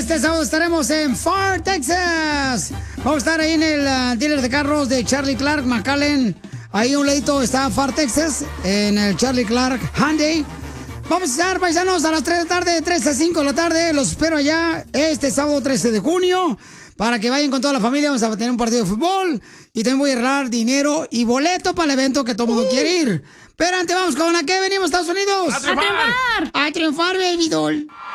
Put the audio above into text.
Este sábado estaremos en Far, Texas. Vamos a estar ahí en el dealer de carros de Charlie Clark, McAllen. Ahí a un ladito está Far, Texas, en el Charlie Clark Hyundai. Vamos a estar, paisanos, a las 3 de la tarde, de 3 a 5 de la tarde. Los espero allá este sábado 13 de junio. Para que vayan con toda la familia, vamos a tener un partido de fútbol. Y también voy a regalar dinero y boleto para el evento que todo el mundo quiere ir. Pero antes vamos con la que venimos, Estados Unidos. ¡A triunfar! ¡A triunfar, baby doll!